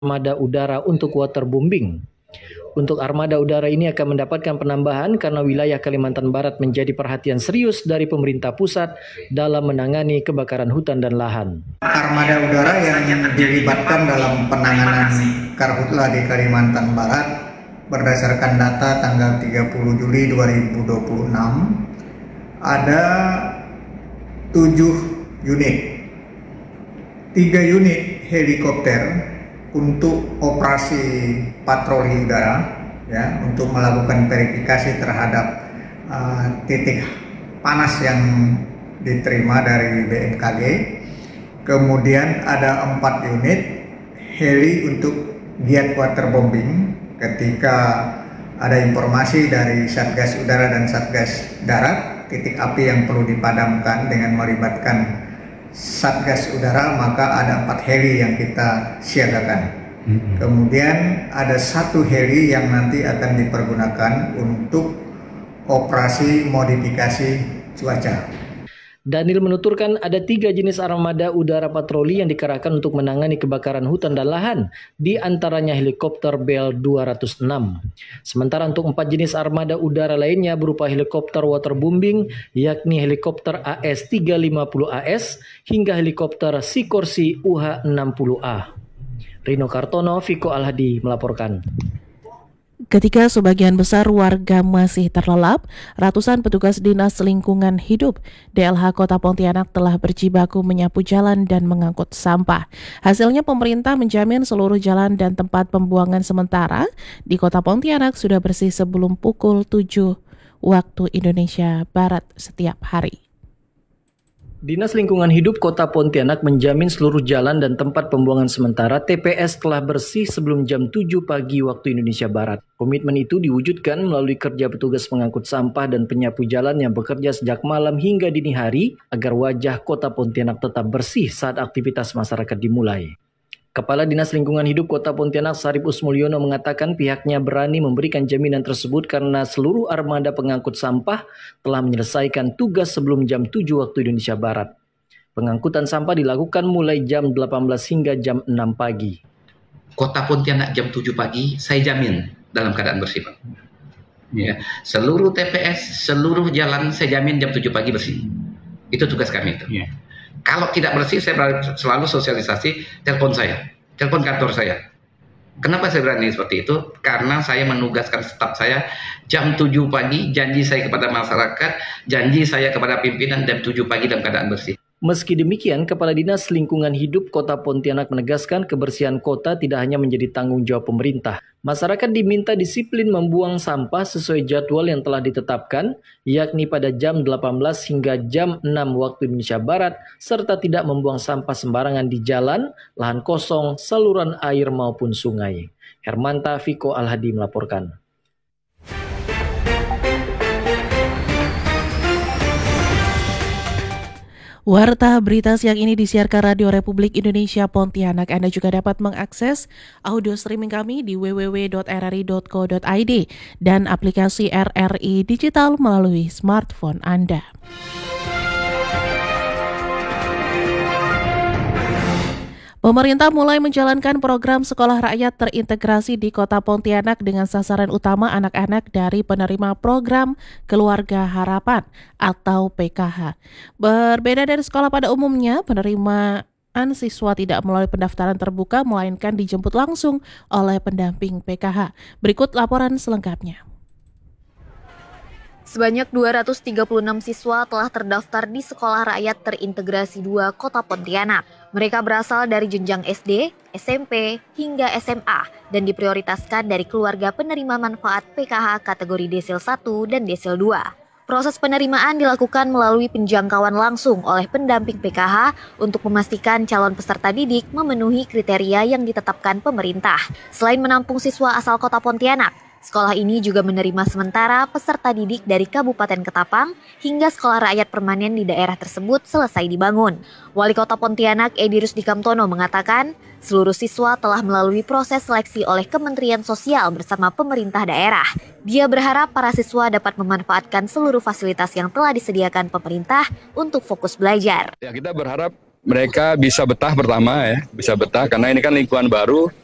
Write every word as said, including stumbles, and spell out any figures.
armada udara untuk waterbombing. Untuk armada udara ini akan mendapatkan penambahan karena wilayah Kalimantan Barat menjadi perhatian serius dari pemerintah pusat dalam menangani kebakaran hutan dan lahan. Armada udara yang dilibatkan dalam penanganan karhutla di Kalimantan Barat berdasarkan data tanggal tiga puluh Juli dua ribu dua puluh enam ada tujuh unit, tiga unit helikopter untuk operasi patroli udara, ya, untuk melakukan verifikasi terhadap uh, titik panas yang diterima dari B M K G. Kemudian ada empat unit heli untuk giat waterbombing ketika ada informasi dari Satgas Udara dan Satgas Darat titik api yang perlu dipadamkan dengan melibatkan Satgas Udara, maka ada empat heli yang kita siagakan. Mm-hmm. Kemudian ada satu heli yang nanti akan dipergunakan untuk operasi modifikasi cuaca. Daniel menuturkan ada tiga jenis armada udara patroli yang dikerahkan untuk menangani kebakaran hutan dan lahan, di antaranya helikopter Bell dua ratus enam. Sementara untuk empat jenis armada udara lainnya berupa helikopter waterbombing, yakni helikopter A S tiga ratus lima puluh A S hingga helikopter Sikorsky U H enam puluh A. Rino Kartono, Viko Alhadi melaporkan. Ketika sebagian besar warga masih terlelap, ratusan petugas Dinas Lingkungan Hidup D L H Kota Pontianak telah berjibaku menyapu jalan dan mengangkut sampah. Hasilnya pemerintah menjamin seluruh jalan dan tempat pembuangan sementara di Kota Pontianak sudah bersih sebelum pukul tujuh waktu Indonesia Barat setiap hari. Dinas Lingkungan Hidup Kota Pontianak menjamin seluruh jalan dan tempat pembuangan sementara T P S telah bersih sebelum jam tujuh pagi waktu Indonesia Barat. Komitmen itu diwujudkan melalui kerja petugas pengangkut sampah dan penyapu jalan yang bekerja sejak malam hingga dini hari agar wajah Kota Pontianak tetap bersih saat aktivitas masyarakat dimulai. Kepala Dinas Lingkungan Hidup Kota Pontianak Sarip Usmulyono mengatakan pihaknya berani memberikan jaminan tersebut karena seluruh armada pengangkut sampah telah menyelesaikan tugas sebelum jam tujuh waktu Indonesia Barat. Pengangkutan sampah dilakukan mulai jam delapan belas hingga jam enam pagi. Kota Pontianak jam tujuh pagi saya jamin dalam keadaan bersih, Pak. Ya, seluruh T P S, seluruh jalan saya jamin jam tujuh pagi bersih. Itu tugas kami itu. Yeah. Kalau tidak bersih, saya selalu sosialisasi, telepon saya, telepon kantor saya. Kenapa saya berani seperti itu? Karena saya menugaskan staf saya jam tujuh pagi, janji saya kepada masyarakat, janji saya kepada pimpinan jam tujuh pagi dalam keadaan bersih. Meski demikian, Kepala Dinas Lingkungan Hidup Kota Pontianak menegaskan kebersihan kota tidak hanya menjadi tanggung jawab pemerintah. Masyarakat diminta disiplin membuang sampah sesuai jadwal yang telah ditetapkan, yakni pada jam delapan belas hingga jam enam waktu Indonesia Barat, serta tidak membuang sampah sembarangan di jalan, lahan kosong, saluran air maupun sungai. Hermanta, Viko Alhadi melaporkan. Warta berita siang ini disiarkan Radio Republik Indonesia Pontianak. Anda juga dapat mengakses audio streaming kami di w w w dot r r i dot co dot i d dan aplikasi R R I Digital melalui smartphone Anda. Pemerintah mulai menjalankan program sekolah rakyat terintegrasi di Kota Pontianak dengan sasaran utama anak-anak dari penerima program Keluarga Harapan atau P K H. Berbeda dari sekolah pada umumnya, penerimaan siswa tidak melalui pendaftaran terbuka melainkan dijemput langsung oleh pendamping P K H. Berikut laporan selengkapnya. Sebanyak dua ratus tiga puluh enam siswa telah terdaftar di Sekolah Rakyat Terintegrasi dua Kota Pontianak. Mereka berasal dari jenjang S D, S M P, hingga S M A dan diprioritaskan dari keluarga penerima manfaat P K H kategori Desil satu dan Desil dua. Proses penerimaan dilakukan melalui penjangkauan langsung oleh pendamping P K H untuk memastikan calon peserta didik memenuhi kriteria yang ditetapkan pemerintah. Selain menampung siswa asal Kota Pontianak, sekolah ini juga menerima sementara peserta didik dari Kabupaten Ketapang hingga sekolah rakyat permanen di daerah tersebut selesai dibangun. Wali Kota Pontianak Edi Rusdi Kamtono mengatakan, seluruh siswa telah melalui proses seleksi oleh Kementerian Sosial bersama pemerintah daerah. Dia berharap para siswa dapat memanfaatkan seluruh fasilitas yang telah disediakan pemerintah untuk fokus belajar. Ya, kita berharap mereka bisa betah pertama ya, bisa betah karena ini kan lingkungan baru.